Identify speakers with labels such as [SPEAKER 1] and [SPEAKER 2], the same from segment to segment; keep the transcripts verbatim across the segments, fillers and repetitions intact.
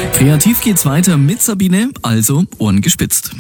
[SPEAKER 1] Kreativ geht's weiter mit Sabine, also Ohren gespitzt.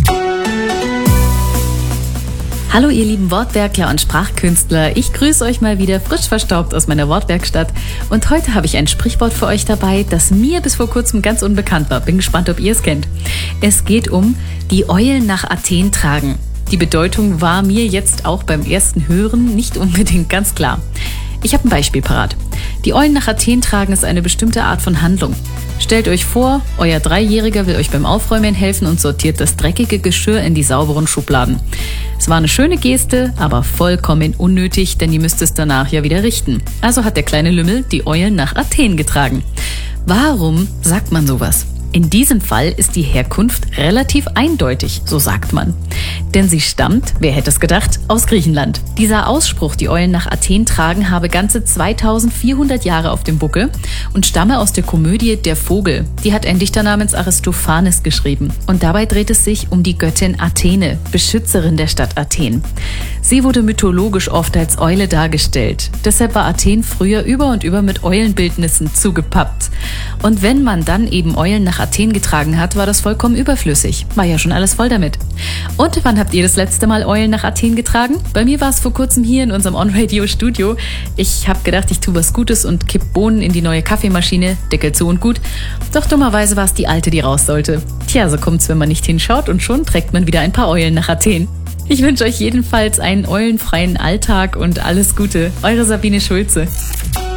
[SPEAKER 2] Hallo ihr lieben Wortwerkler und Sprachkünstler, ich grüße euch mal wieder frisch verstaubt aus meiner Wortwerkstatt und heute habe ich ein Sprichwort für euch dabei, das mir bis vor kurzem ganz unbekannt war. Bin gespannt, ob ihr es kennt. Es geht um die Eulen nach Athen tragen. Die Bedeutung war mir jetzt auch beim ersten Hören nicht unbedingt ganz klar. Ich habe ein Beispiel parat. Die Eulen nach Athen tragen ist eine bestimmte Art von Handlung. Stellt euch vor, euer Dreijähriger will euch beim Aufräumen helfen und sortiert das dreckige Geschirr in die sauberen Schubladen. Es war eine schöne Geste, aber vollkommen unnötig, denn ihr müsst es danach ja wieder richten. Also hat der kleine Lümmel die Eulen nach Athen getragen. Warum sagt man sowas? In diesem Fall ist die Herkunft relativ eindeutig, so sagt man. Denn sie stammt, wer hätte es gedacht, aus Griechenland. Dieser Ausspruch, die Eulen nach Athen tragen, habe ganze zweitausendvierhundert Jahre auf dem Buckel und stamme aus der Komödie Der Vogel. Die hat ein Dichter namens Aristophanes geschrieben. Und dabei dreht es sich um die Göttin Athene, Beschützerin der Stadt Athen. Sie wurde mythologisch oft als Eule dargestellt. Deshalb war Athen früher über und über mit Eulenbildnissen zugepappt. Und wenn man dann eben Eulen nach Athen getragen hat, war das vollkommen überflüssig. War ja schon alles voll damit. Und wann habt ihr das letzte Mal Eulen nach Athen getragen? Bei mir war es vor kurzem hier in unserem On-Radio-Studio. Ich habe gedacht, ich tue was Gutes und kipp Bohnen in die neue Kaffeemaschine, Deckel zu und gut. Doch dummerweise war es die alte, die raus sollte. Tja, so kommt's, wenn man nicht hinschaut und schon trägt man wieder ein paar Eulen nach Athen. Ich wünsche euch jedenfalls einen eulenfreien Alltag und alles Gute. Eure Sabine Schulze.